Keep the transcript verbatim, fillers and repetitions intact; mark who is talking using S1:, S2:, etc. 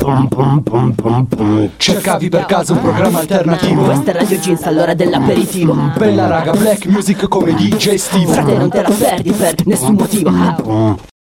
S1: Cercavi per caso un programma alternativo?
S2: Questa è Radio Jeans all'ora dell'aperitivo.
S1: Bella raga, black music come D J Steve.
S2: Frate non te la perdi per nessun motivo.